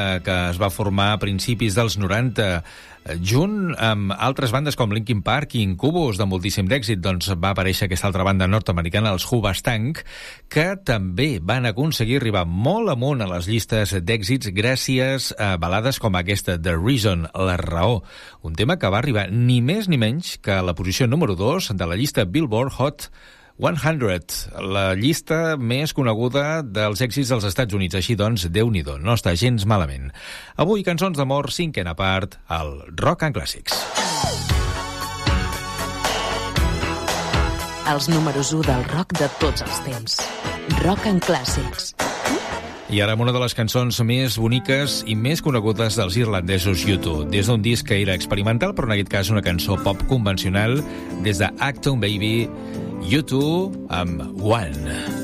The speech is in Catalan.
que es va formar a principis dels 90, junt amb altres bandes com Linkin Park i Incubus, de moltíssim d'èxit, doncs va aparèixer aquesta altra banda nord-americana, els Hoobastank, que també van aconseguir arribar molt amunt a les llistes d'èxits gràcies a balades com aquesta, The Reason, La Raó, un tema que va arribar ni més ni menys que a la posició número 2 de la llista Billboard Hot 100, la llista més coneguda dels èxits dels Estats Units. Així doncs, Déu-n'hi-do, no està gens malament. Avui, cançons d'amor, cinquena part, al Rock and Classics. Els números 1 del rock de tots els temps. Rock and Classics. I ara amb una de les cançons més boniques i més conegudes dels irlandesos U2, des d'un disc que era experimental, però en aquest cas una cançó pop convencional, des de Acton Baby, U2 amb One.